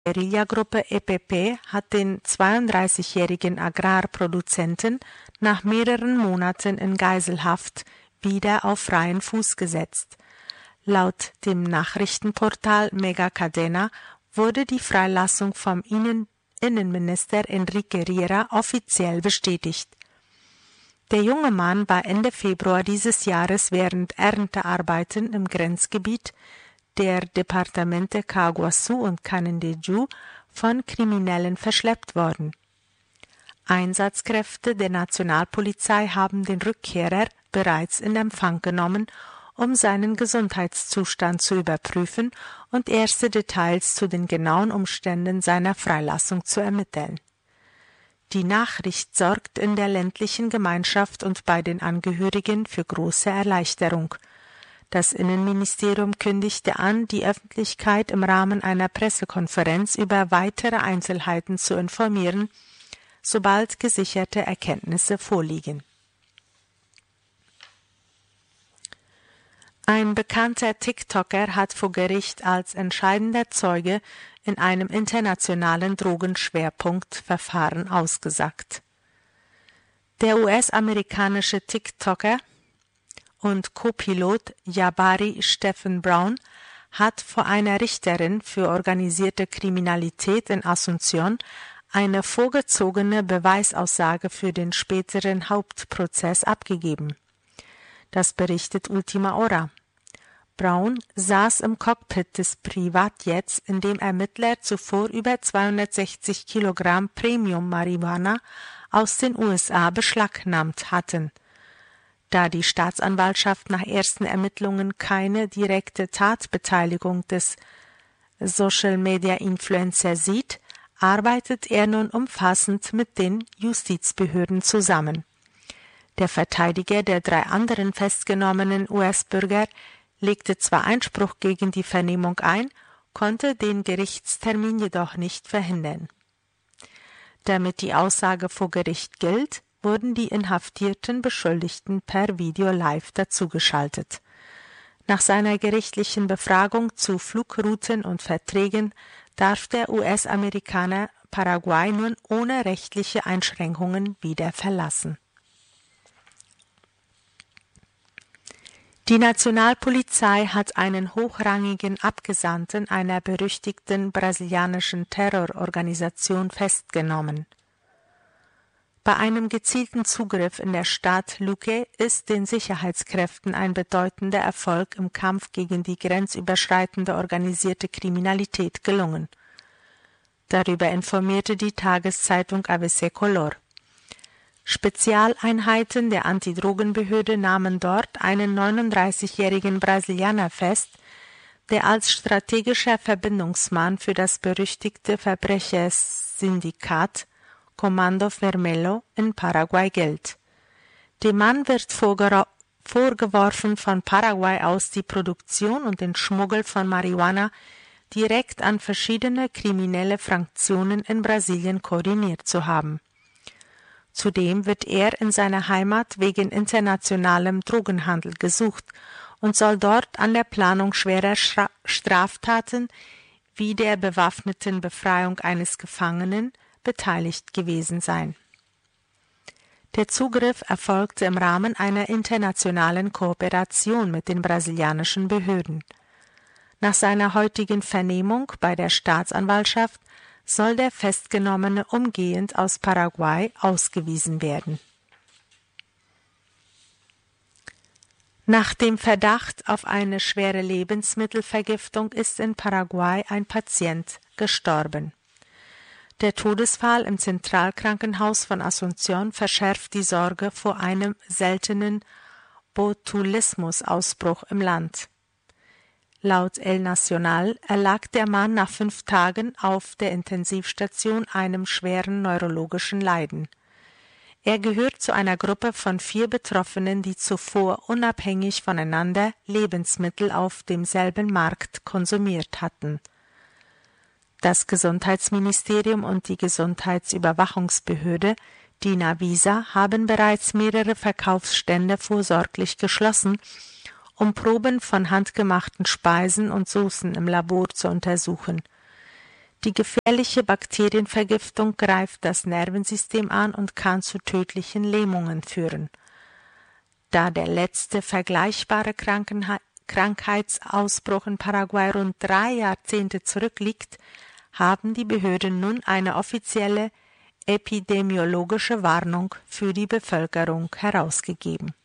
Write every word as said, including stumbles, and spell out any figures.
Guerillagruppe E P P hat den zweiunddreißigjährigen Agrarproduzenten nach mehreren Monaten in Geiselhaft wieder auf freien Fuß gesetzt. Laut dem Nachrichtenportal Mega Cadena wurde die Freilassung vom Innen- Innenminister Enrique Riera offiziell bestätigt. Der junge Mann war Ende Februar dieses Jahres während Erntearbeiten im Grenzgebiet der Departamente Caguasú und Canindeyú von Kriminellen verschleppt worden. Einsatzkräfte der Nationalpolizei haben den Rückkehrer bereits in Empfang genommen, um seinen Gesundheitszustand zu überprüfen und erste Details zu den genauen Umständen seiner Freilassung zu ermitteln. Die Nachricht sorgt in der ländlichen Gemeinschaft und bei den Angehörigen für große Erleichterung. Das Innenministerium kündigte an, die Öffentlichkeit im Rahmen einer Pressekonferenz über weitere Einzelheiten zu informieren, sobald gesicherte Erkenntnisse vorliegen. Ein bekannter TikToker hat vor Gericht als entscheidender Zeuge in einem internationalen Drogenschwerpunktverfahren ausgesagt. Der U S-amerikanische TikToker und Co-Pilot Jabari Stephen Brown hat vor einer Richterin für organisierte Kriminalität in Asunción eine vorgezogene Beweisaussage für den späteren Hauptprozess abgegeben. Das berichtet Ultima Hora. Brown saß im Cockpit des Privatjets, in dem Ermittler zuvor über zweihundertsechzig Kilogramm Premium-Marihuana aus den U S A beschlagnahmt hatten. Da die Staatsanwaltschaft nach ersten Ermittlungen keine direkte Tatbeteiligung des Social-Media-Influencer sieht, arbeitet er nun umfassend mit den Justizbehörden zusammen. Der Verteidiger der drei anderen festgenommenen U S-Bürger legte zwar Einspruch gegen die Vernehmung ein, konnte den Gerichtstermin jedoch nicht verhindern. Damit die Aussage vor Gericht gilt, wurden die inhaftierten Beschuldigten per Video live dazugeschaltet. Nach seiner gerichtlichen Befragung zu Flugrouten und Verträgen darf der U S-Amerikaner Paraguay nun ohne rechtliche Einschränkungen wieder verlassen. Die Nationalpolizei hat einen hochrangigen Abgesandten einer berüchtigten brasilianischen Terrororganisation festgenommen. Bei einem gezielten Zugriff in der Stadt Luque ist den Sicherheitskräften ein bedeutender Erfolg im Kampf gegen die grenzüberschreitende organisierte Kriminalität gelungen. Darüber informierte die Tageszeitung A B C Color. Spezialeinheiten der Antidrogenbehörde nahmen dort einen neununddreißigjährigen Brasilianer fest, der als strategischer Verbindungsmann für das berüchtigte Verbrechersyndikat Comando Vermelho in Paraguay gilt. Dem Mann wird vorgeworfen, von Paraguay aus die Produktion und den Schmuggel von Marihuana direkt an verschiedene kriminelle Fraktionen in Brasilien koordiniert zu haben. Zudem wird er in seiner Heimat wegen internationalem Drogenhandel gesucht und soll dort an der Planung schwerer Straftaten wie der bewaffneten Befreiung eines Gefangenen beteiligt gewesen sein. Der Zugriff erfolgte im Rahmen einer internationalen Kooperation mit den brasilianischen Behörden. Nach seiner heutigen Vernehmung bei der Staatsanwaltschaft soll der Festgenommene umgehend aus Paraguay ausgewiesen werden. Nach dem Verdacht auf eine schwere Lebensmittelvergiftung ist in Paraguay ein Patient gestorben. Der Todesfall im Zentralkrankenhaus von Asunción verschärft die Sorge vor einem seltenen Botulismus-Ausbruch im Land. Laut El Nacional erlag der Mann nach fünf Tagen auf der Intensivstation einem schweren neurologischen Leiden. Er gehört zu einer Gruppe von vier Betroffenen, die zuvor unabhängig voneinander Lebensmittel auf demselben Markt konsumiert hatten. Das Gesundheitsministerium und die Gesundheitsüberwachungsbehörde, die Anvisa, haben bereits mehrere Verkaufsstände vorsorglich geschlossen, um Proben von handgemachten Speisen und Soßen im Labor zu untersuchen. Die gefährliche Bakterienvergiftung greift das Nervensystem an und kann zu tödlichen Lähmungen führen. Da der letzte vergleichbare Krankenha- Krankheitsausbruch in Paraguay rund drei Jahrzehnte zurückliegt, haben die Behörden nun eine offizielle epidemiologische Warnung für die Bevölkerung herausgegeben.